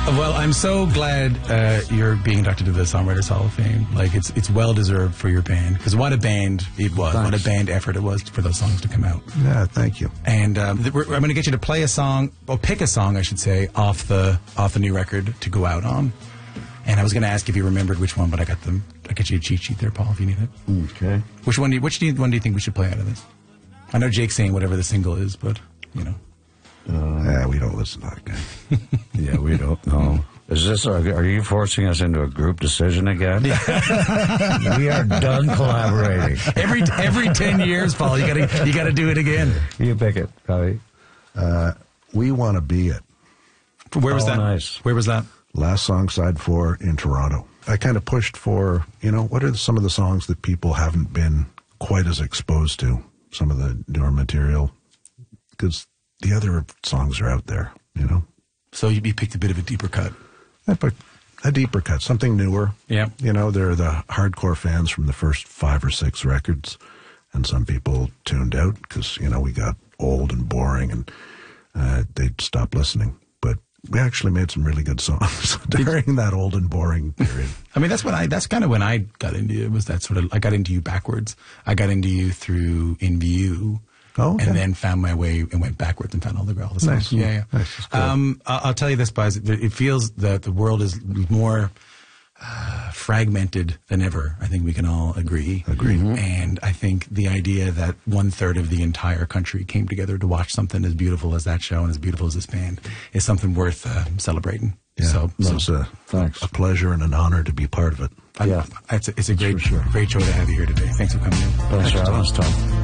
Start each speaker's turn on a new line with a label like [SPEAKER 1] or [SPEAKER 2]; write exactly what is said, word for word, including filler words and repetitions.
[SPEAKER 1] Well, I'm so glad uh, you're being inducted to the Songwriters Hall of Fame. Like, it's it's well deserved for your band, because what a band it was,
[SPEAKER 2] Thanks.
[SPEAKER 1] what a band effort it was for those songs to come out.
[SPEAKER 3] Yeah, thank you.
[SPEAKER 1] And um, th- we're, I'm going to get you to play a song, or pick a song, I should say, off the off the new record to go out on. And I was going to ask if you remembered which one, but I got them. I got you a cheat sheet there, Paul, if you need it.
[SPEAKER 2] Okay.
[SPEAKER 1] Which one? Do you, which do you, one do you think we should play out of this? I know Jake's saying whatever the single is, but you know.
[SPEAKER 3] Uh, yeah, we don't listen to that guy.
[SPEAKER 2] Yeah, we don't know. Is this? A, are you forcing us into a group decision again? Yeah. We are done collaborating.
[SPEAKER 1] Every every ten years, Paul, you gotta you gotta do it again.
[SPEAKER 2] You pick it, Bobby.
[SPEAKER 3] Uh, we want to be it.
[SPEAKER 1] Where was
[SPEAKER 2] Oh,
[SPEAKER 1] that?
[SPEAKER 2] nice.
[SPEAKER 1] Where was that?
[SPEAKER 3] Last song, side four in Toronto. I kind of pushed for, you know, what are some of the songs that people haven't been quite as exposed to? Some of the newer material, because the other songs are out there, you know.
[SPEAKER 1] So you you picked a bit of a deeper cut.
[SPEAKER 3] I put a deeper cut, something newer.
[SPEAKER 1] Yeah.
[SPEAKER 3] You know, they're the hardcore fans from the first five or six records, and some people tuned out because, you know, we got old and boring, and uh, they'd stop listening. But we actually made some really good songs during that old and boring period.
[SPEAKER 1] I mean, that's when I, that's kind of when I got into you, was that sort of, I got into you backwards. I got into you through In View.
[SPEAKER 3] Oh, okay.
[SPEAKER 1] And then found my way and went backwards and found all the all the songs.
[SPEAKER 3] Nice.
[SPEAKER 1] Yeah, yeah.
[SPEAKER 3] Nice. That's cool.
[SPEAKER 1] Um, I'll, I'll tell you this, Buzz. It feels that the world is more uh, fragmented than ever. I think we can all agree.
[SPEAKER 3] Agree. Mm-hmm.
[SPEAKER 1] And I think the idea that one third of the entire country came together to watch something as beautiful as that show and as beautiful as this band is something worth uh, celebrating.
[SPEAKER 3] Yeah,
[SPEAKER 1] So,
[SPEAKER 3] no,
[SPEAKER 1] so
[SPEAKER 3] it's a,
[SPEAKER 2] Thanks.
[SPEAKER 3] a pleasure and an honor to be part of it.
[SPEAKER 1] I-
[SPEAKER 2] Yeah.
[SPEAKER 1] it's a, it's a great,
[SPEAKER 2] for sure.
[SPEAKER 1] great show to have you here today. Thanks for coming in.
[SPEAKER 2] Thanks for having us, Tom.